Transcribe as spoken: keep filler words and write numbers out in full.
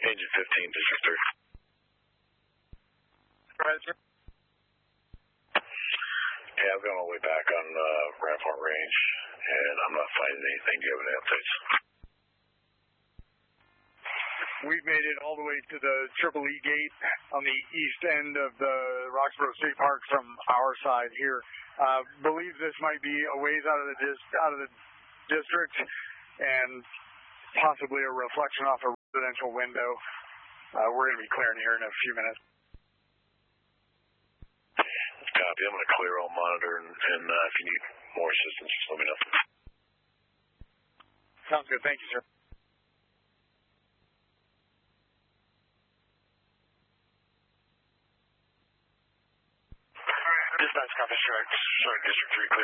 Engine fifteen, District three. Roger. Yeah, I've gone all the way back on uh, Rampart Range, and I'm not finding anything. Do you have any updates? We've made it all the way to the Triple E gate on the east end of the Roxborough State Park from our side here. Uh, believe this might be a ways out of the dis- out of the district, and possibly a reflection off a residential window. Uh, we're going to be clearing here in a few minutes. Copy. I'm going to clear all monitor, and, and uh, if you need more assistance, just let me know. Sounds good. Thank you, sir. Dispatch, copy, strike, strike, District three.